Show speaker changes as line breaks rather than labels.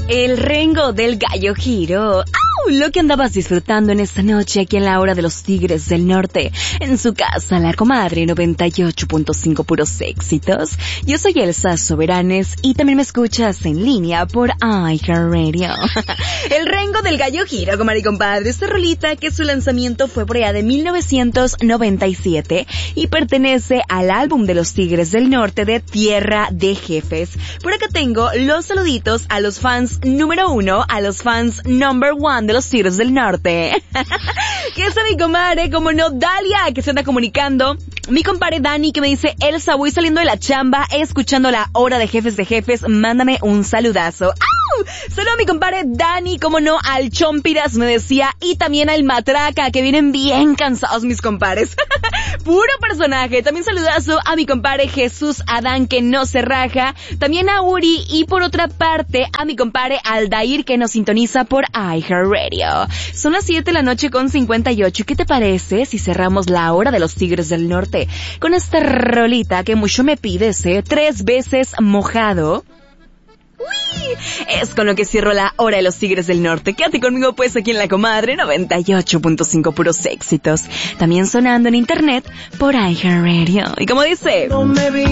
El rengo del gallo giro. ¡Au! Lo que andabas disfrutando en esta noche aquí en la hora de los Tigres del Norte. En su casa, La Comadre 98.5 puros éxitos. Yo soy Elsa Soberanes y también me escuchas en línea por iHeartRadio. El rengo del gallo giro, comadre y compadre. Esta rolita que su lanzamiento fue por allá de 1997 y pertenece al álbum de los Tigres del Norte de Tierra de Jefes. Por acá tengo los saluditos a los fans número 1, a los fans number 1 de los Tigres del Norte. ¿Qué es mi comadre? Como no, Dalia, que se anda comunicando. Mi compadre Dani, que me dice, Elsa, voy saliendo de la chamba, escuchando la hora de jefes, mándame un saludazo. ¡Au! Saludo a mi compadre Dani, como no, al Chompiras, me decía, y también al Matraca, que vienen bien cansados mis compadres. Puro personaje. También saludazo a mi compadre Jesús Adán, que no se raja. También a Uri, y por otra parte, a mi compadre Aldair, que nos sintoniza por iHeartRadio. Son las 7 de la noche con 58. ¿Qué te parece si cerramos la hora de los Tigres del Norte con esta rolita que mucho me pides, 3 veces mojado? ¡Uy! Es con lo que cierro la hora de los Tigres del Norte. Quédate conmigo pues aquí en La Comadre 98.5 puros éxitos. También sonando en internet por iHeartRadio. Y como dice...